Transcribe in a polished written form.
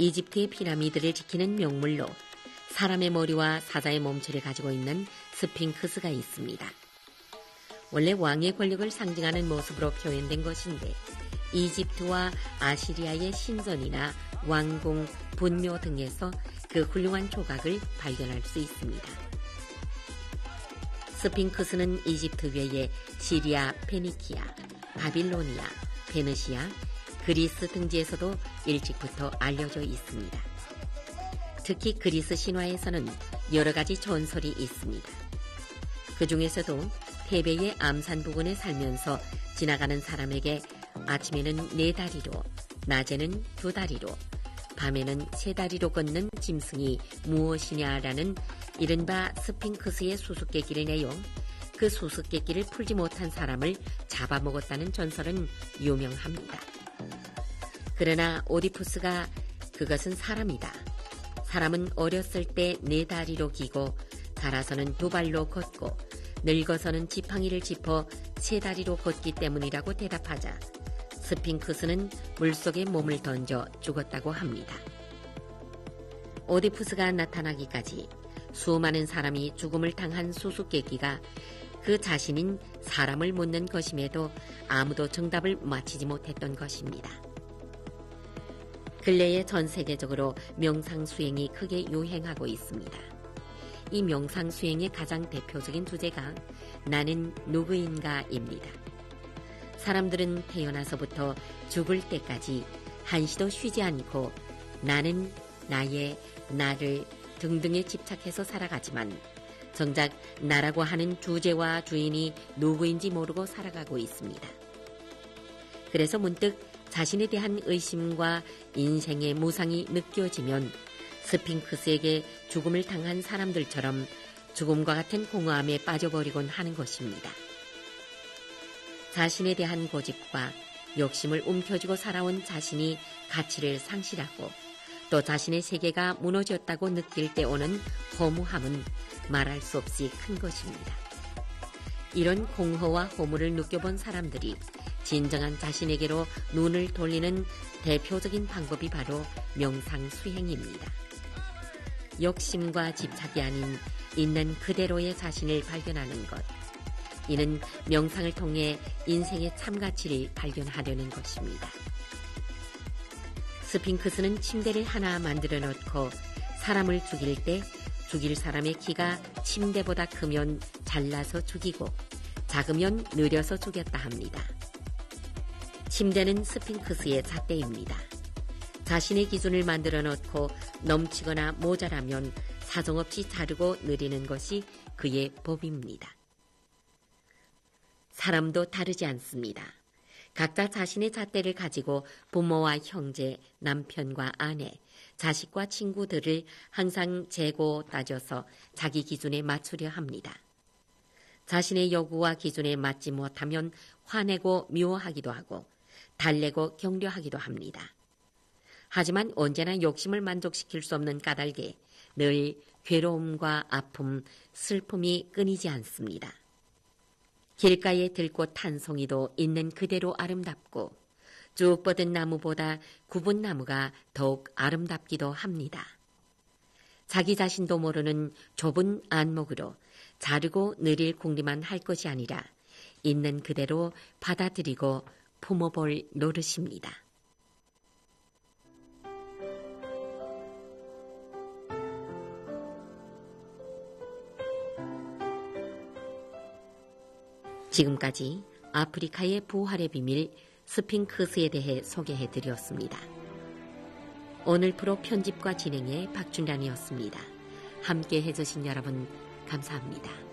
이집트의 피라미드를 지키는 명물로 사람의 머리와 사자의 몸체를 가지고 있는 스핑크스가 있습니다. 원래 왕의 권력을 상징하는 모습으로 표현된 것인데 이집트와 아시리아의 신전이나 왕궁, 분묘 등에서 그 훌륭한 조각을 발견할 수 있습니다. 스핑크스는 이집트 외에 시리아, 페니키아, 바빌로니아, 페르시아, 그리스 등지에서도 일찍부터 알려져 있습니다. 특히 그리스 신화에서는 여러 가지 전설이 있습니다. 그 중에서도 테베의 암산 부근에 살면서 지나가는 사람에게 아침에는 4다리로, 낮에는 2다리로, 밤에는 3다리로 걷는 짐승이 무엇이냐라는 이른바 스핑크스의 수수께끼를 내요. 그 수수께끼를 풀지 못한 사람을 잡아먹었다는 전설은 유명합니다. 그러나 오디푸스가 그것은 사람이다. 사람은 어렸을 때 4다리로 기고 자라서는 2발로 걷고 늙어서는 지팡이를 짚어 3다리로 걷기 때문이라고 대답하자 스핑크스는 물속에 몸을 던져 죽었다고 합니다. 오디푸스가 나타나기까지 수많은 사람이 죽음을 당한 수수께끼가 그 자신인 사람을 묻는 것임에도 아무도 정답을 맞히지 못했던 것입니다. 근래에 전 세계적으로 명상수행이 크게 유행하고 있습니다. 이 명상수행의 가장 대표적인 주제가 나는 누구인가입니다. 사람들은 태어나서부터 죽을 때까지 한시도 쉬지 않고 나는, 나의, 나를 등등에 집착해서 살아가지만 정작 나라고 하는 주제와 주인이 누구인지 모르고 살아가고 있습니다. 그래서 문득 자신에 대한 의심과 인생의 무상이 느껴지면 스핑크스에게 죽음을 당한 사람들처럼 죽음과 같은 공허함에 빠져버리곤 하는 것입니다. 자신에 대한 고집과 욕심을 움켜쥐고 살아온 자신이 가치를 상실하고 또 자신의 세계가 무너졌다고 느낄 때 오는 허무함은 말할 수 없이 큰 것입니다. 이런 공허와 허무를 느껴본 사람들이 진정한 자신에게로 눈을 돌리는 대표적인 방법이 바로 명상수행입니다. 욕심과 집착이 아닌 있는 그대로의 자신을 발견하는 것. 이는 명상을 통해 인생의 참가치를 발견하려는 것입니다. 스핑크스는 침대를 하나 만들어 놓고 사람을 죽일 때 죽일 사람의 키가 침대보다 크면 잘라서 죽이고 작으면 느려서 죽였다 합니다. 침대는 스핑크스의 잣대입니다. 자신의 기준을 만들어 놓고 넘치거나 모자라면 사정없이 자르고 느리는 것이 그의 법입니다. 사람도 다르지 않습니다. 각자 자신의 잣대를 가지고 부모와 형제, 남편과 아내, 자식과 친구들을 항상 재고 따져서 자기 기준에 맞추려 합니다. 자신의 요구와 기준에 맞지 못하면 화내고 미워하기도 하고 달래고 격려하기도 합니다. 하지만 언제나 욕심을 만족시킬 수 없는 까닭에 늘 괴로움과 아픔, 슬픔이 끊이지 않습니다. 길가에 들꽃 한 송이도 있는 그대로 아름답고 쭉 뻗은 나무보다 굽은 나무가 더욱 아름답기도 합니다. 자기 자신도 모르는 좁은 안목으로 자르고 느릴 궁리만 할 것이 아니라 있는 그대로 받아들이고 품어볼 노릇입니다. 지금까지 아프리카의 부활의 비밀 스핑크스에 대해 소개해드렸습니다. 오늘 프로 편집과 진행의 박준란이었습니다. 함께 해주신 여러분 감사합니다.